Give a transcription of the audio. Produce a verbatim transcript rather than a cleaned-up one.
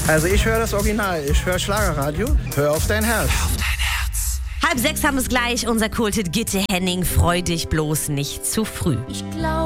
Also ich höre das Original, ich höre Schlagerradio. Hör auf dein Herz. Hör auf dein Herz. Halb sechs haben es gleich, unser Kulthit Gitte Henning, freu dich bloß nicht zu früh. Ich glaube